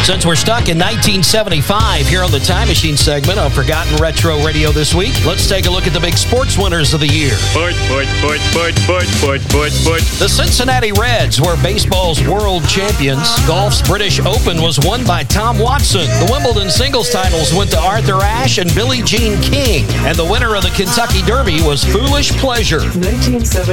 Since we're stuck in 1975 here on the Time Machine segment of Forgotten Retro Radio this week, let's take a look at the big sports winners of the year. Sport. The Cincinnati Reds were baseball's world champions. Golf's British Open was won by Tom Watson. The Wimbledon singles titles went to Arthur Ashe and Billie Jean King. And the winner of the Kentucky Derby was Foolish Pleasure. 1970.